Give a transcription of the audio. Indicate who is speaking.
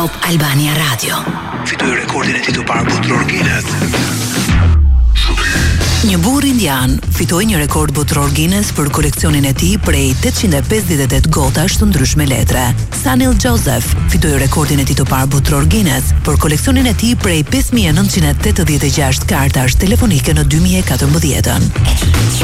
Speaker 1: Top Albania Radio.
Speaker 2: Fitoi rekordin e tij të parë botëror Guinness.
Speaker 1: Një burr indian fitoi një rekord botëror Guinness për koleksionin e tij prej 858 gotash të ndryshme letre. Sanil Joseph fitoi rekordin e tij të parë botëror Guinness për koleksionin e tij prej 5986 kartash telefonike në 2014.